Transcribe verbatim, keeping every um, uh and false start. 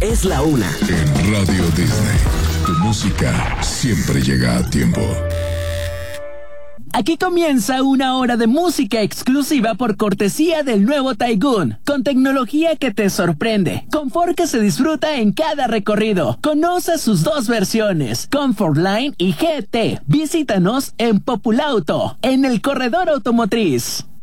es la una. En Radio Disney, tu música siempre llega a tiempo. Aquí comienza una hora de música exclusiva por cortesía del nuevo Taigun, con tecnología que te sorprende, confort que se disfruta en cada recorrido. Conoce sus dos versiones, Comfort Line y G T. Visítanos en Populauto, en el corredor automotriz.